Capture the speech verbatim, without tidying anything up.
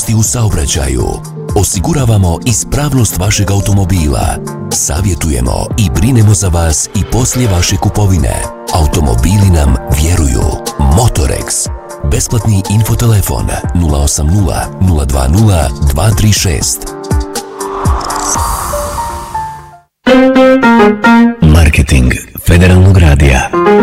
sigurnosti u saobraćaju. Osiguravamo ispravnost vašeg automobila. Savjetujemo i brinemo za vas i poslije vaše kupovine. Automobili nam vjeruju. Motorex. Besplatni infotelefon nula osam nula nula dva nula dva tri šest. Marketing Federalnog radija.